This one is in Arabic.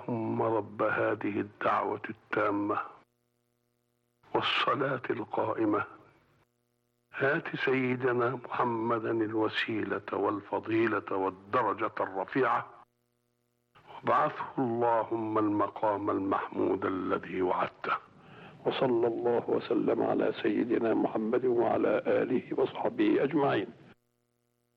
اللهم رب هذه الدعوة التامة والصلاة القائمة هات سيدنا محمدا الوسيلة والفضيلة والدرجة الرفيعة وابعثه اللهم المقام المحمود الذي وعدته. وصلى الله وسلم على سيدنا محمد وعلى آله وصحبه أجمعين.